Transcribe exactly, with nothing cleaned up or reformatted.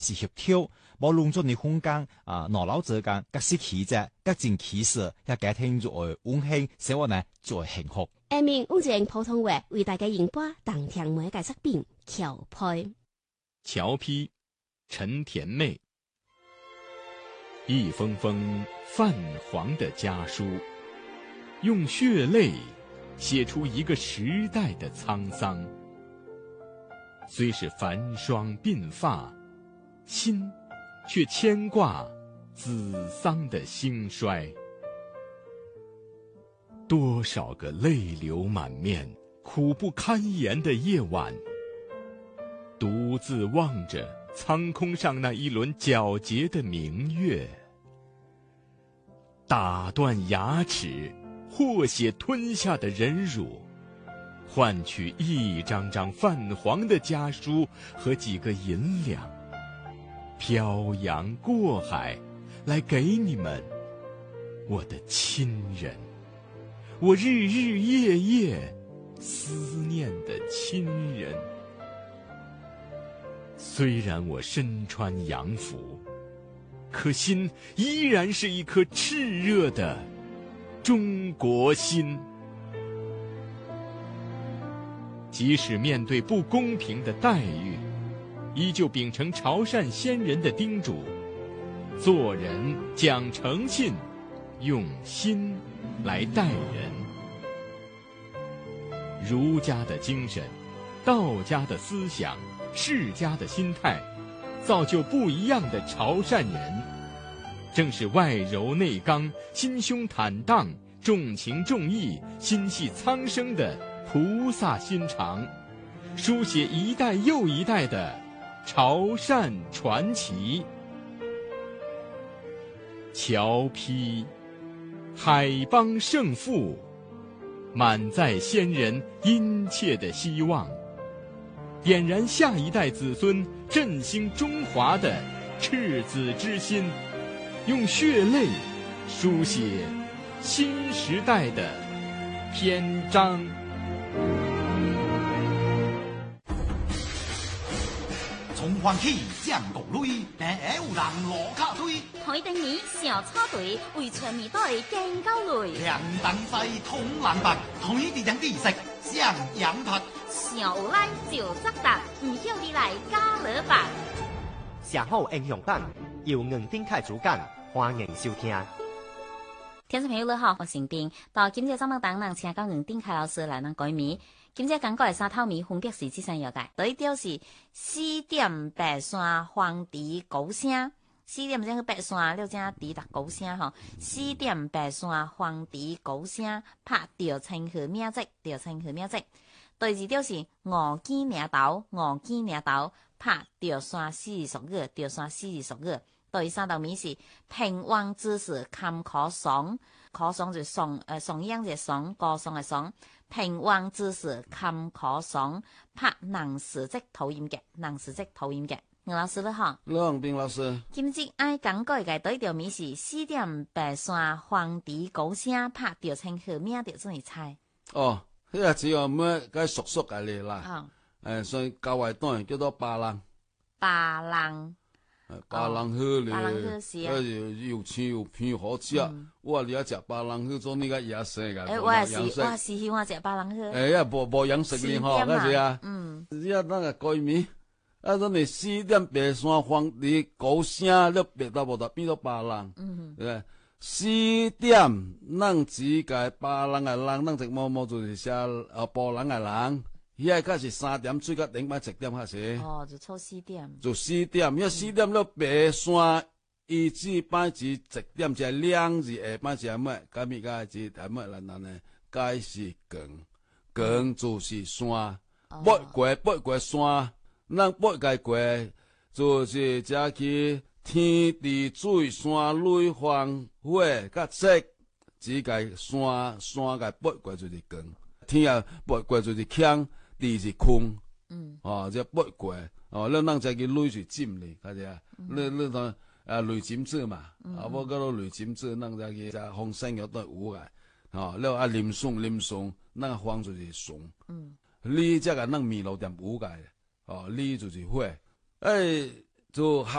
是協調，無農作的空間啊，農勞者間各式氣質、各種氣勢，也家庭作為溫馨生活呢，作為幸福。 下面用正普通話為大家演播當聽每個作品橋批。 橋批，陳甜妹。一封封泛黃的家書，用血淚寫出一個時代的滄桑。雖是繁霜鬢發，心卻牽掛子桑的興衰。多少個淚流滿面、苦不堪言的夜晚，獨自望着蒼空上那一輪皎潔的明月，打斷牙齒、和血吞下的忍辱，換取一張張泛黃的家書和幾個銀兩，漂洋過海來給你們，我的親人，我日日夜夜思念的親人。雖然我身穿洋服，可心依然是一顆熾熱的中國心。即使面對不公平的待遇，依舊秉承潮汕先人的叮囑，做人講誠信，用心來待人。儒家的精神，道家的思想，世家的心態，造就不一樣的潮汕人。正是外柔內剛、心胸坦蕩、重情重義、心繫蒼生的菩薩心腸，書寫一代又一代的潮汕傳奇。橋批，海邦盛富，滿載先人殷切的希望，點燃下一代子孫振興中華的赤子之心，用血淚書寫新時代的篇章。 從環起將國壘，但係有人落卡推。 海定爾小車隊為全面隊競交累。 兩等西通藍白，同一地點地食將羊拍。 小拉就則達，唔曉你來加勒白。 上好英雄版由吳丁凱主講，歡迎收聽。 聽眾朋友你好，我是丁。到今日節目當中，請到吳丁凱老師來能改名。今日講過嘅三套米分別是這三樣嘅，第一條是四點白山黃鸝高聲，四點即係白山，六隻鸝達高聲吼。四點白山黃鸝高聲，拍掉清河名跡，掉清河名跡。第二條是五枝領豆，五枝領豆，拍掉山四十個，掉山四十個。第三道米是平旺之時坎坷爽，坷爽就爽，誒爽樣就爽，歌爽嘅爽。平旺之時坎坷爽，拍能時即討厭嘅，能時即討厭嘅。吳老師你好， 梁斌老師， 今日愛講過嘅第一條米是四點白山黃鸝高聲，拍掉清河名掉做嚟猜。 哦，呢個只有咩該熟熟嘅嚟啦。 哦， 誒，所以教外當然叫做巴郎。 巴郎。 巴郎好咧， 巴郎好是啊， 又又青又片好食。我你要食巴郎好，做呢個野食噶。 誒，我也是，我也是喜歡食巴郎好。 誒，啊，無無養食嘅嗬，嗰時啊，嗯，你啊那個改名，啊，嗰你四點白山黃鸝高聲，你白到無得變到巴郎。嗯，對，四點咱只個巴郎嘅人，咱只某某就是寫啊波人嘅人。伊個開始三點最到頂擺七點開始。哦， 就錯四點。就四點，因為四點了白山，一至擺至七點至兩至下擺至乜，咁咪個至係乜人人呢？該是光，光就是山，不過不過山，咱不過過就是只去天地水山雷風火甲色，只個山山個不過就是光，天啊不過就是強。地是空，嗯，哦，即不過，哦，咱咱再去雷是浸哩，睇下，你你當啊雷浸子嘛，啊，我嗰個雷浸子，咱再去只風聲有都有嘅，哦，了啊林松林松，咱風就是松，嗯，你即個咱米路點有嘅，哦，你就是火，誒， 就